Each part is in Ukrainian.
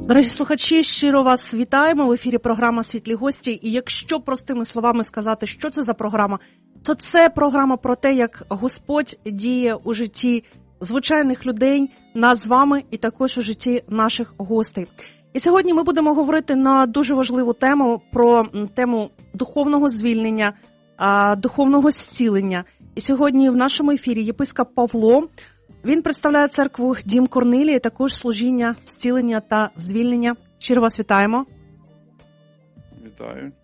Дорогі слухачі, щиро вас вітаємо. В ефірі програма «Світлі гості». І якщо простими словами сказати, що це за програма, то це програма про те, як Господь діє у житті звичайних людей, нас з вами і також у житті наших гостей. І сьогодні ми будемо говорити на дуже важливу тему, про тему духовного звільнення, духовного зцілення. І сьогодні в нашому ефірі єпископ Павло. Він представляє церкву Дім Корнилії, також служіння, зцілення та звільнення. Щиро вас вітаємо. Вітаю.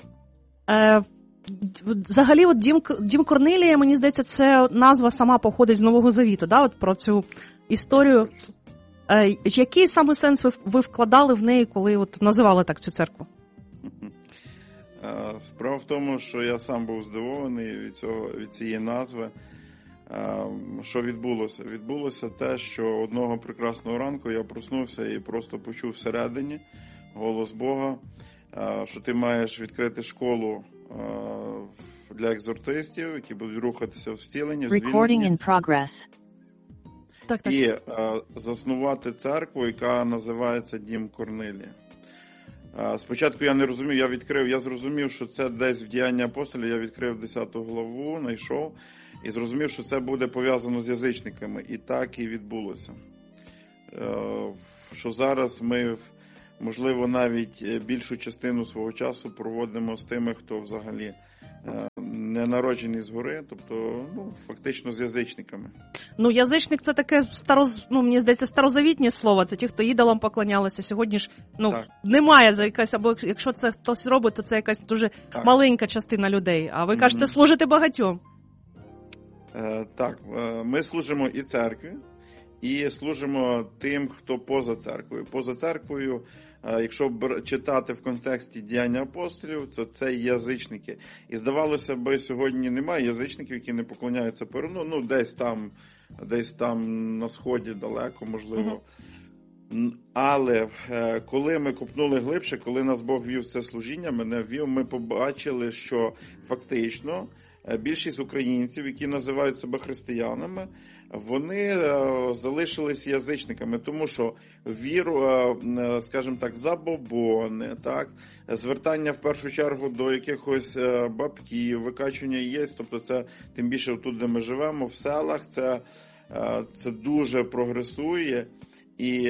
Взагалі, от Дім Корнилія, мені здається, це назва сама походить з Нового Завіту, да? От про цю історію. Який саме сенс ви вкладали в неї, коли от називали так цю церкву? Справа в тому, що я сам був здивований від цієї назви. Що відбулося? Відбулося те, що одного прекрасного ранку я проснувся і просто почув всередині голос Бога, що ти маєш відкрити школу для екзорцистів, які будуть рухатися в зціленні, звільненні. Так. І заснувати церкву, яка називається Дім Корнилія. Спочатку я не розумів, я зрозумів, що це десь в Діянні апостолів, я відкрив 10 главу, знайшов, і зрозумів, що це буде пов'язано з язичниками. І так і відбулося. Що зараз ми, можливо, навіть більшу частину свого часу проводимо з тими, хто взагалі не народжений згори, тобто, фактично з язичниками. Язичник – це таке, мені здається, старозавітнє слово. Це ті, хто ідолам поклонялися. Сьогодні ж, немає за якась, або якщо це хтось робить, то це якась дуже маленька частина людей. А ви кажете, служите багатьом. Так, ми служимо і церкві, і служимо тим, хто поза церквою. Поза церквою, якщо читати в контексті діяння апостолів, то це язичники. І здавалося б, сьогодні немає язичників, які не поклоняються Перуну, десь там на сході далеко, можливо. Але коли ми копнули глибше, коли нас Бог вів в це служіння, мене вів, ми побачили, що фактично більшість українців, які називають себе християнами, вони залишились язичниками, тому що віру, скажімо так, забобони, так, звертання в першу чергу до якихось бабків, викачування єсть, тобто це, тим більше тут, де ми живемо, в селах, це дуже прогресує, і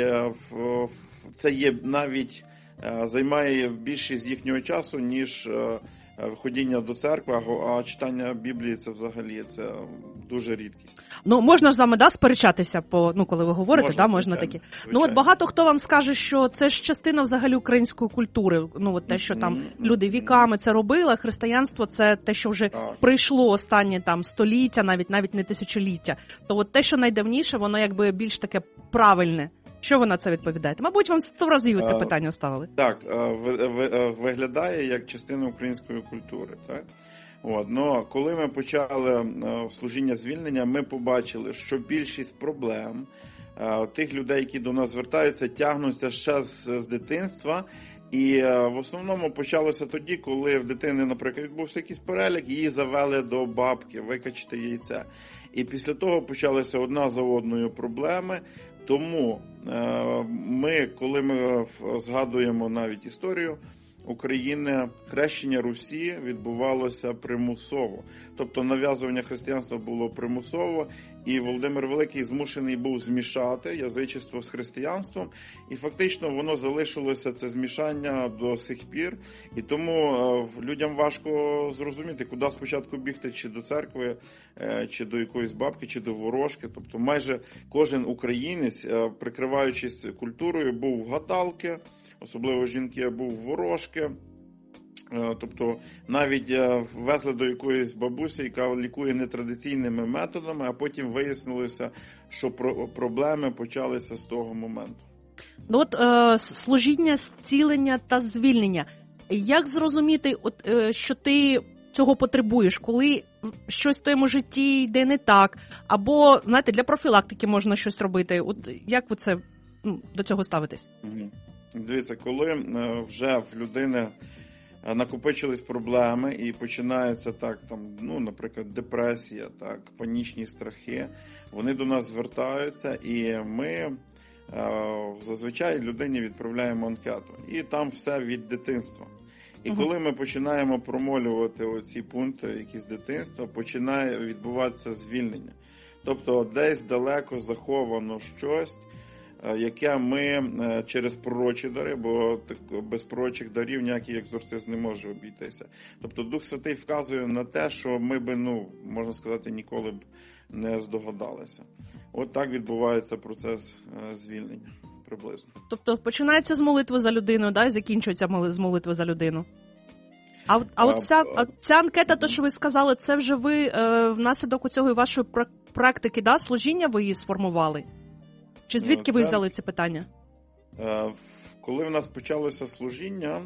це є навіть, займає більшість їхнього часу, ніж ходіння до церкви, а читання Біблії це взагалі це дуже рідкість. Можна ж з вами сперечатися, коли ви говорите, можна такі. От багато хто вам скаже, що це ж частина взагалі української культури. Те, що там люди віками це робили, християнство це те, що вже прийшло останні століття, навіть не тисячоліття. То от те, що найдавніше, воно якби більш таке правильне. Що ви на це відповідаєте? Мабуть, вам 100 разів це питання ставили. Так, виглядає як частина української культури. Так? Коли ми почали служіння звільнення, ми побачили, що більшість проблем тих людей, які до нас звертаються, тягнуться ще з дитинства. І в основному почалося тоді, коли в дитини, наприклад, відбувся якийсь перелік, її завели до бабки, викачати яйця. І після того почалися одна за одною проблеми. Тому коли ми згадуємо навіть історію України, хрещення Русі відбувалося примусово. Тобто нав'язування християнства було примусово, і Володимир Великий змушений був змішати язичество з християнством, і фактично воно залишилося, це змішання до сих пір. І тому людям важко зрозуміти, куди спочатку бігти, чи до церкви, чи до якоїсь бабки, чи до ворожки. Тобто майже кожен українець, прикриваючись культурою, був в гадалки, особливо жінки, був в ворожки. Тобто навіть везли до якоїсь бабусі, яка лікує нетрадиційними методами, а потім вияснилося, що проблеми почалися з того моменту. Служіння, зцілення та звільнення. Як зрозуміти, що ти цього потребуєш, коли щось в твоєму житті йде не так, або, для профілактики можна щось робити? Як ви це до цього ставитесь? Дивіться, коли вже в людини накопичились проблеми і починається наприклад, депресія, панічні страхи, вони до нас звертаються, і ми зазвичай людині відправляємо анкету. І там все від дитинства. І коли ми починаємо промолювати оці пункти, які з дитинства, починає відбуватися звільнення. Тобто десь далеко заховано щось, яке ми через пророчі дари, бо без пророчих дарів ніякий екзорцист не може обійтися. Тобто Дух Святий вказує на те, що ми би, можна сказати, ніколи б не здогадалися. От так відбувається процес звільнення приблизно. Тобто починається з молитви за людину, да, і закінчується з молитви за людину. Ця анкета, то, що ви сказали, це вже ви внаслідок у цього і вашої практики, да, служіння ви її сформували? Чи звідки ви взяли це питання? Коли в нас почалося служіння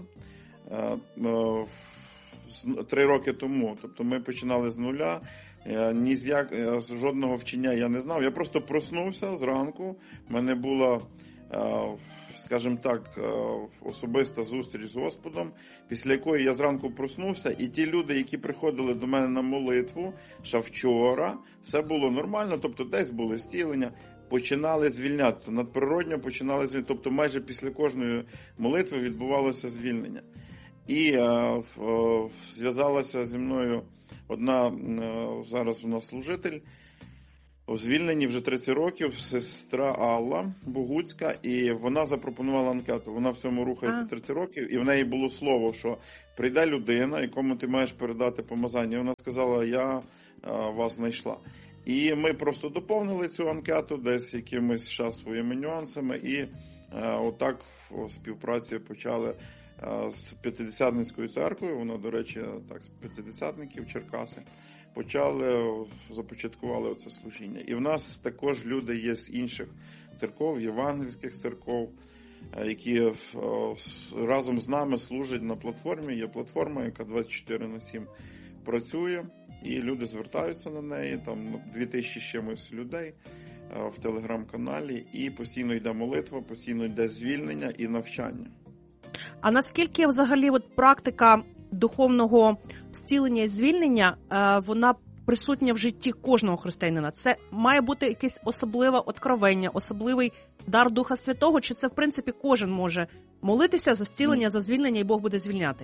3 роки тому, тобто ми починали з нуля, жодного вчення я не знав. Я просто проснувся зранку, в мене була, скажімо так, особиста зустріч з Господом, після якої я зранку проснувся, і ті люди, які приходили до мене на молитву, ще вчора, все було нормально, тобто десь були зцілення, починали звільнятися, надприродньо починали звільнятися, тобто майже після кожної молитви відбувалося звільнення. І зв'язалася зі мною одна, зараз у нас служитель, у звільненні вже 30 років, сестра Алла Богуцька, і вона запропонувала анкету. Вона в цьому рухається 30 років, і в неї було слово, що прийде людина, якому ти маєш передати помазання. І вона сказала, я вас знайшла. І ми просто доповнили цю анкету десь якимись ще своїми нюансами, і отак в співпраці почали з П'ятидесятницькою церквою, вона, до речі, так, з П'ятидесятників Черкаси, започаткували оце служіння. І в нас також люди є з інших церков, євангельських церков, які разом з нами служать на платформі. Є платформа, яка 24/7 працює, і люди звертаються на неї, там 2000 з чимось людей в телеграм-каналі, і постійно йде молитва, постійно йде звільнення і навчання. А наскільки взагалі практика духовного зцілення і звільнення, вона присутня в житті кожного християнина? Це має бути якесь особливе откровення, особливий дар Духа Святого, чи це, в принципі, кожен може молитися за зцілення, за звільнення, і Бог буде звільняти?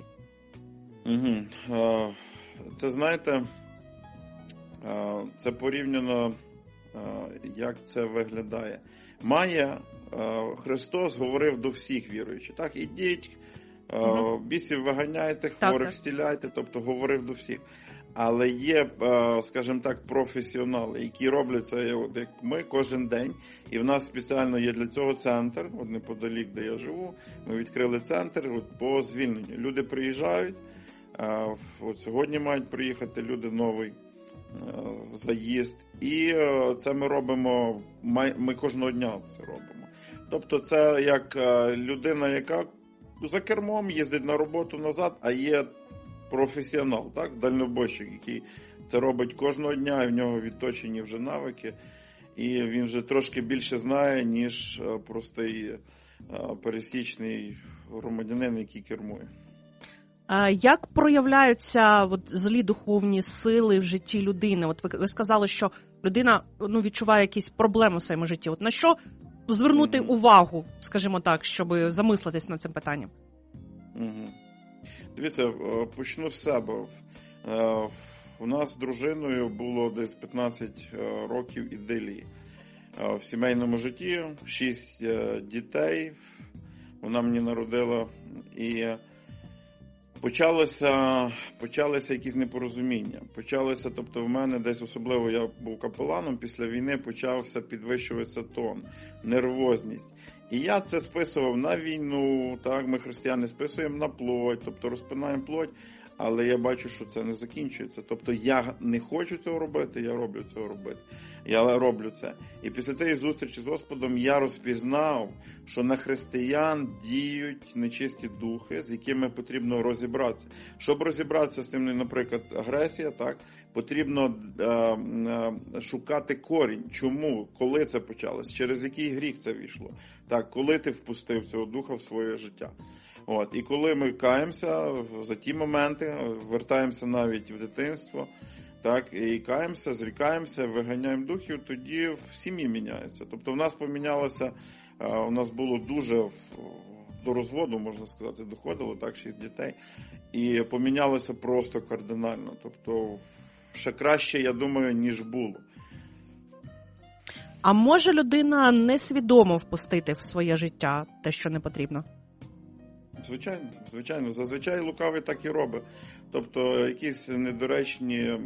Це, знаєте, це порівняно, як це виглядає. Христос говорив до всіх віруючих, так, ідіть, бісів виганяйте, хворих зціляйте, тобто говорив до всіх. Але є, скажімо так, професіонали, які роблять це, як ми, кожен день. І в нас спеціально є для цього центр, неподалік, де я живу. Ми відкрили центр по звільненню. Люди приїжджають, сьогодні мають приїхати люди, новий заїзд. І це ми робимо, ми кожного дня це робимо. Тобто це як людина, яка за кермом їздить на роботу назад, а є професіонал, так, дальнобойщик, який це робить кожного дня, і в нього відточені вже навики, і він вже трошки більше знає, ніж простий пересічний громадянин, який кермує. Як проявляються злі духовні сили в житті людини? Ви сказали, що людина відчуває якісь проблеми в своєму житті. На що звернути увагу, скажімо так, щоб замислитись над цим питанням? Дивіться, почну з себе. У нас з дружиною було десь 15 років ідилії. В сімейному житті 6 дітей вона мені народила, і почалися якісь непорозуміння. Тобто в мене десь, особливо я був капеланом, після війни почався підвищуватися тон, нервозність. І я це списував на війну, так, ми християни списуємо на плоть, тобто розпинаємо плоть, але я бачу, що це не закінчується. Тобто я не хочу цього робити, я роблю цього робити. Я роблю це. І після цієї зустрічі з Господом я розпізнав, що на християн діють нечисті духи, з якими потрібно розібратися. Щоб розібратися з цим, наприклад, агресія, так, потрібно шукати корінь. Чому? Коли це почалось? Через який гріх це війшло? Так, коли ти впустив цього духа в своє життя? І коли ми каємося за ті моменти, вертаємося навіть в дитинство, так, і каємося, зрікаємося, виганяємо духів, тоді в сім'ї міняється. Тобто в нас помінялася у нас було дуже до розводу, можна сказати, доходило, так, 6 дітей. І помінялося просто кардинально. Тобто, ще краще, я думаю, ніж було. А може людина несвідомо впустити в своє життя те, що не потрібно? Звичайно. Зазвичай лукавий так і робить. Тобто, якісь недоречні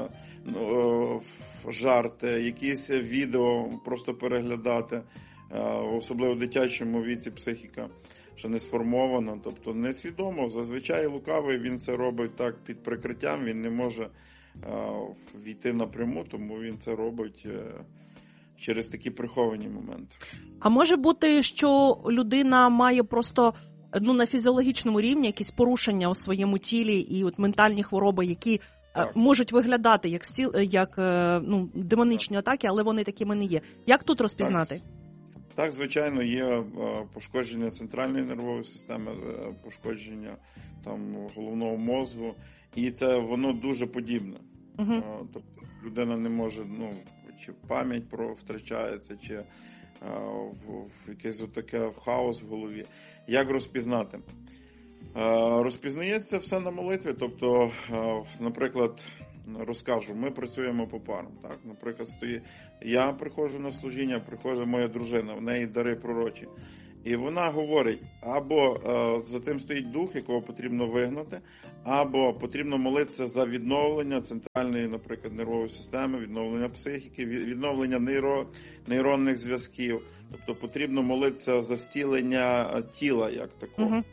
жарти, якісь відео просто переглядати, особливо в дитячому віці психіка ще не сформована, тобто несвідомо. Зазвичай лукавий, він це робить так під прикриттям, він не може війти напряму, тому він це робить через такі приховані моменти. А може бути, що людина має просто на фізіологічному рівні якісь порушення у своєму тілі і от ментальні хвороби, які можуть виглядати як демонічні атаки, але вони такими не є. Як тут розпізнати? Так, звичайно, є пошкодження центральної нервової системи, пошкодження головного мозку, і це воно дуже подібне. Угу. Тобто людина не може, чи пам'ять втрачається, чи в якийсь таке хаос в голові. Як розпізнати? Розпізнається все на молитві, тобто, наприклад, розкажу, ми працюємо по парам. Так? Наприклад, я приходжу на служіння, приходить моя дружина, в неї дари пророчі. І вона говорить, або за тим стоїть дух, якого потрібно вигнати, або потрібно молитися за відновлення центральної, наприклад, нервової системи, відновлення психіки, відновлення нейронних зв'язків. Тобто потрібно молитися за зцілення тіла, як такого. Угу.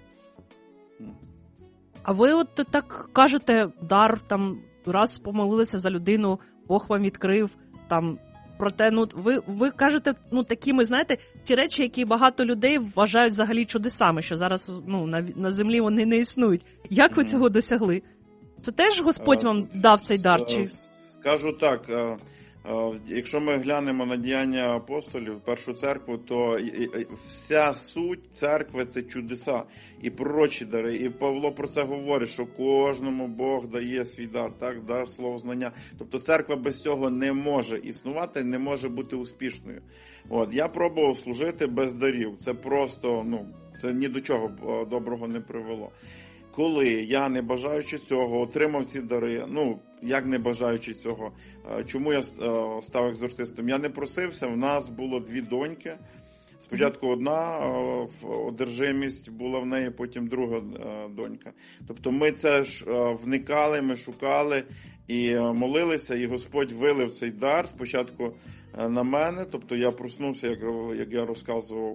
А ви от так кажете, дар, раз помолилися за людину, Бог вам відкрив, проте, ви кажете, такими, знаєте, ті речі, які багато людей вважають взагалі чудесами, що зараз, на землі вони не існують. Як ви цього досягли? Це теж Господь вам дав цей дар? Чи? Скажу так, якщо ми глянемо на діяння апостолів, першу церкву, то вся суть церкви – це чудеса і пророчі дари. І Павло про це говорить, що кожному Бог дає свій дар, так, дар словознання. Тобто церква без цього не може існувати, не може бути успішною. Я пробував служити без дарів. Це просто, це ні до чого доброго не привело. Коли я, не бажаючи цього, отримав ці дари, як не бажаючи цього, чому я став екзорцистом? Я не просився, в нас було 2 доньки. Спочатку одна одержимість була в неї, потім друга донька. Тобто ми це ж вникали, ми шукали і молилися, і Господь вилив цей дар спочатку на мене, тобто я проснувся, як я розказував,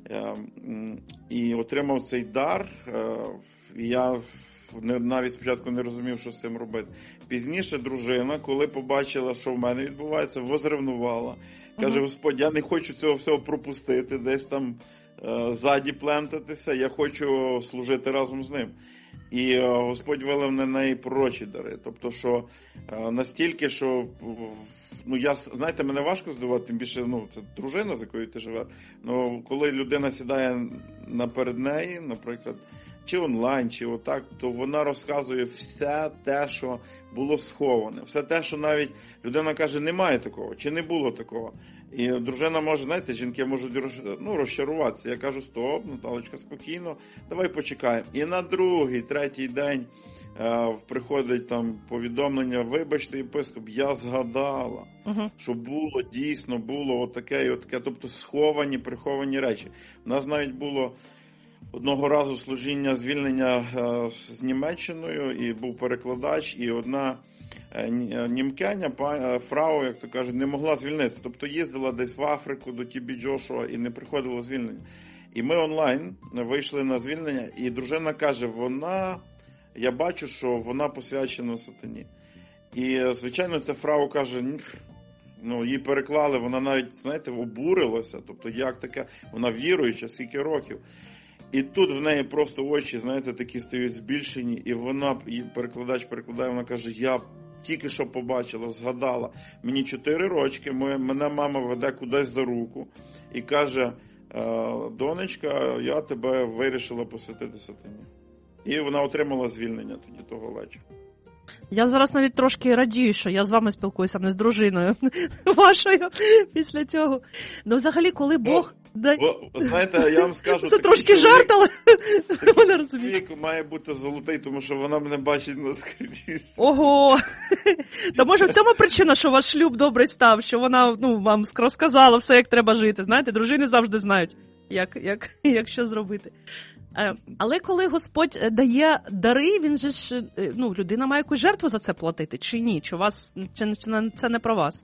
і отримав цей дар. І я навіть спочатку не розумів, що з цим робити. Пізніше дружина, коли побачила, що в мене відбувається, возревнувала. Каже, Господь, я не хочу цього всього пропустити, десь там ззаді плентатися, я хочу служити разом з ним. І Господь вилив на неї пророчі дари. Тобто, що настільки, що, знаєте, мене важко здивувати, тим більше, це дружина, з якою ти живеш. Коли людина сідає наперед неї, наприклад, чи онлайн, чи отак, то вона розказує все те, що було сховане. Все те, що навіть людина каже, немає такого, чи не було такого. І дружина може, знаєте, жінки можуть розчаруватися. Я кажу, стоп, Наталочка, спокійно, давай почекаємо. І на другий, третій день приходить повідомлення, вибачте, єпископ, я згадала, що дійсно було отаке і отаке, тобто сховані, приховані речі. У нас навіть було одного разу служіння звільнення з Німеччиною, і був перекладач, і одна німкеня, фрау, як то кажуть, не могла звільнитися. Тобто їздила десь в Африку до Тібі Джошуа і не приходило звільнення. І ми онлайн вийшли на звільнення, і дружина каже, я бачу, що вона посвячена сатані. І, звичайно, ця фрау каже, її переклали, вона навіть, знаєте, обурилася. Тобто, як таке, вона віруюча, скільки років. І тут в неї просто очі, знаєте, такі стають збільшені, і перекладач перекладає, вона каже, я тільки що побачила, згадала, мені 4 рочки, мене мама веде кудись за руку і каже, донечка, я тебе вирішила посвятити сатані. І вона отримала звільнення тоді того вечора. Я зараз навіть трошки радію, що я з вами спілкуюся, не з дружиною вашою після цього. Ну, взагалі, коли Бог... Знаєте, я вам скажу... Це трошки жарт, але вона розуміє. Чоловік має бути золотий, тому що вона мене бачить наскрізь. Ого! Та може в цьому причина, що ваш шлюб добрий став, що вона вам розказала все, як треба жити. Знаєте, дружини завжди знають, як що зробити. Але коли Господь дає дари, він же ж, людина має якусь жертву за це платити, чи ні? Чи це не про вас?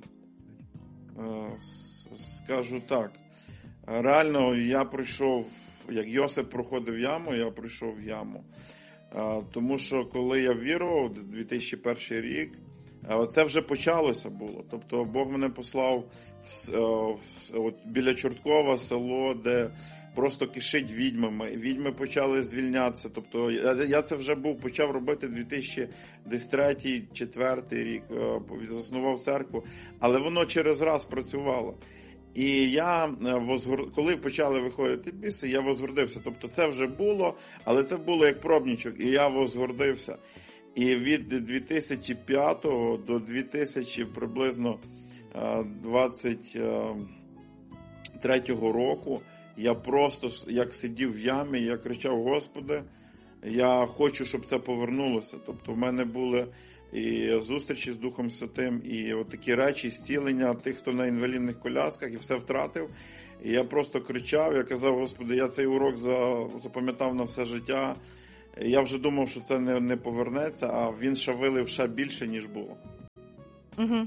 Скажу так. Реально, я прийшов, як Йосип проходив яму, я прийшов в яму. Тому що коли я вірував, 2001 рік, це вже почалося було. Тобто Бог мене послав біля Чорткова, село, де просто кишить відьмами. Відьми почали звільнятися. Тобто я це вже почав робити 2003-2004 рік, заснував церкву, але воно через раз працювало. І я, коли почали виходити біси, я возгордився. Тобто це вже було, але це було як пробничок, і я возгордився. І від 2005 до 2000 приблизно 23 року я просто як сидів в ямі, я кричав: Господи, я хочу, щоб це повернулося. Тобто в мене були і зустрічі з Духом Святим, і от такі речі, зцілення тих, хто на інвалідних колясках, і все втратив. І я просто кричав, я казав: Господи, я цей урок запам'ятав на все життя. Я вже думав, що це не повернеться, а він шавилив ще більше, ніж було. Угу.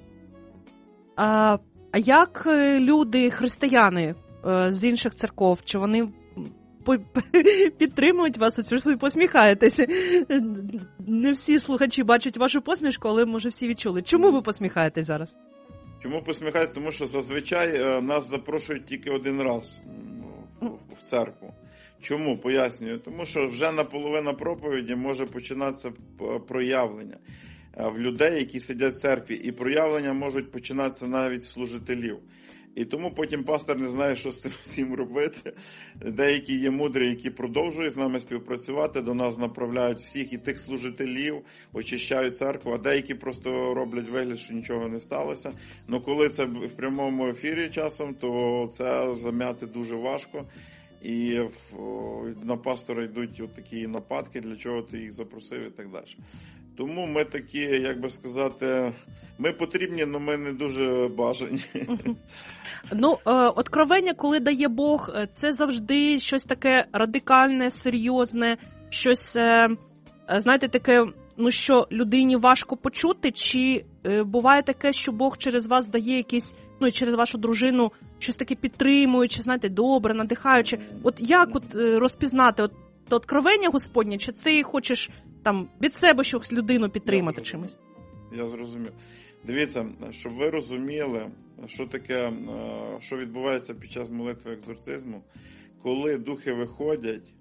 А як люди, християни з інших церков, чи вони підтримують вас? Ви посміхаєтеся. Не всі слухачі бачать вашу посмішку, але, може, всі відчули. Чому ви посміхаєтесь зараз? Чому посміхаєтесь? Тому що зазвичай нас запрошують тільки один раз в церкву. Чому? Пояснюю. Тому що вже наполовина проповіді може починатися проявлення в людей, які сидять в церкві. І проявлення можуть починатися навіть з служителів. І тому потім пастор не знає, що з цим всім робити. Деякі є мудрі, які продовжують з нами співпрацювати, до нас направляють всіх і тих служителів, очищають церкву, а деякі просто роблять вигляд, що нічого не сталося. Ну коли це в прямому ефірі часом, то це зам'яти дуже важко. І на пастора йдуть от такі нападки, для чого ти їх запросив і так далі. Тому ми такі, як би сказати, ми потрібні, але ми не дуже бажані. Ну, откровення, коли дає Бог, це завжди щось таке радикальне, серйозне, щось, знаєте, таке, що людині важко почути, чи буває таке, що Бог через вас дає якісь, через вашу дружину, щось таке підтримуюче, знаєте, добре, надихаюче. От як розпізнати откровення Господнє, чи ти хочеш там від себе щось людину підтримати чимось? Я зрозумів. Дивіться, щоб ви розуміли, що таке, що відбувається під час молитви екзорцизму, коли духи виходять,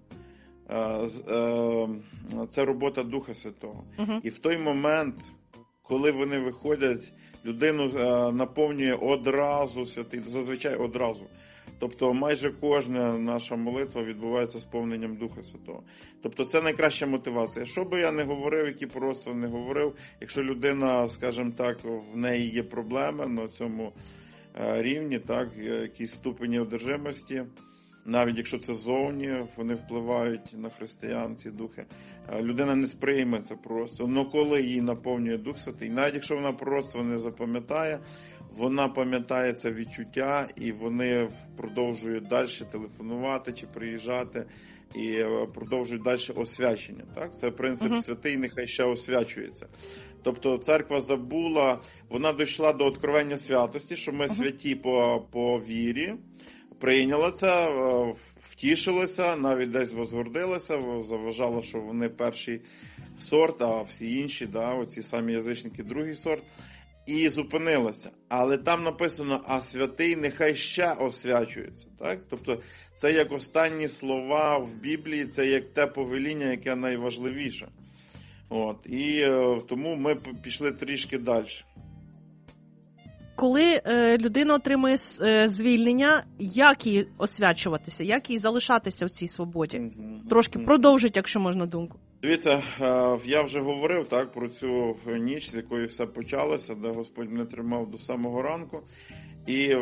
це робота Духа Святого. І в той момент, коли вони виходять, людину наповнює одразу святий, зазвичай одразу. Тобто майже кожна наша молитва відбувається сповненням Духа Святого. Тобто це найкраща мотивація. Що би я не говорив, які пророцтва не говорив, якщо людина, скажімо так, в неї є проблеми на цьому рівні, так, якісь ступені одержимості, навіть якщо це зовні, вони впливають на християн, ці духи, людина не сприйме це пророцтво. Але коли її наповнює Дух Святий, навіть якщо вона пророцтво не запам'ятає, вона пам'ятає це відчуття, і вони продовжують далі телефонувати чи приїжджати, і продовжують далі освячення. Так? Це принцип святий, нехай ще освячується. Тобто церква забула, вона дійшла до откровення святості, що ми святі по вірі, прийняла це, втішилася, навіть десь возгордилася, заважала, що вони перший сорт, а всі інші, оці самі язичники, другий сорт. І зупинилася. Але там написано: а святий нехай ще освячується. Так? Тобто це як останні слова в Біблії, це як те повеління, яке найважливіше. І тому ми пішли трішки далі. Коли людина отримує звільнення, як їй освячуватися, як їй залишатися в цій свободі? Трошки продовжить, якщо можна, думку. Дивіться, я вже говорив так про цю ніч, з якої все почалося, де Господь мене тримав до самого ранку. І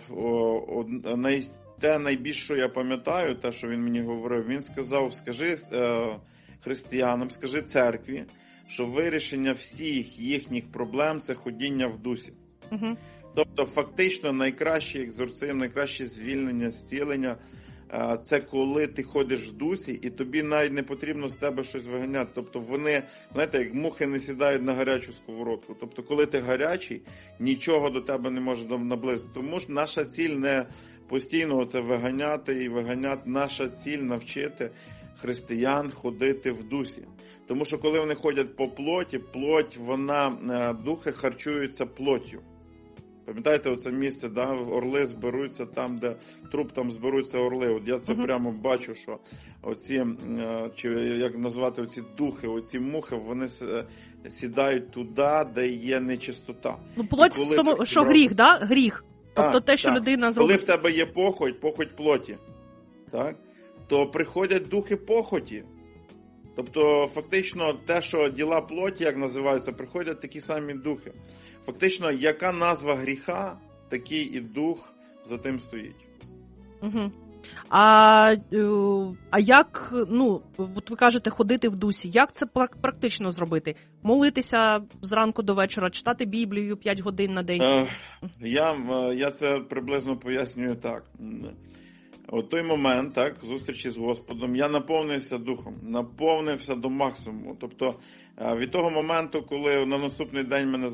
те найбільше, що я пам'ятаю, те, що він мені говорив, він сказав, скажи християнам, скажи церкві, що вирішення всіх їхніх проблем – це ходіння в дусі. Угу. Тобто, фактично, найкращий екзорцизм, найкраще звільнення, зцілення – це коли ти ходиш в дусі, і тобі навіть не потрібно з тебе щось виганяти. Тобто вони, знаєте, як мухи не сідають на гарячу сковородку. Тобто, коли ти гарячий, нічого до тебе не може наблизити. Тому ж наша ціль не постійно це виганяти і виганяти. Наша ціль навчити християн ходити в дусі. Тому що коли вони ходять по плоті, плоть, духи харчуються плоттю. Пам'ятаєте, оце місце, да, орли зберуться там, де труп, там зберуться орли. От я це прямо бачу, що оці, чи як назвати, оці духи, оці мухи, вони сідають туди, де є нечистота. Ну, плоть в тому, що гріх, да? Гріх. Тобто те, що людина зробить. Коли в тебе є похоть плоті, так, то приходять духи похоті. Тобто, фактично, те, що діла плоті, як називаються, приходять такі самі духи. Фактично, яка назва гріха, такий і дух за тим стоїть. Угу. А як, от ви кажете, ходити в дусі, як це практично зробити? Молитися зранку до вечора, читати Біблію 5 годин на день? Я це приблизно пояснюю так. От той момент, так, зустрічі з Господом, я наповнився духом, наповнився до максимуму. Тобто, від того моменту, коли на наступний день мене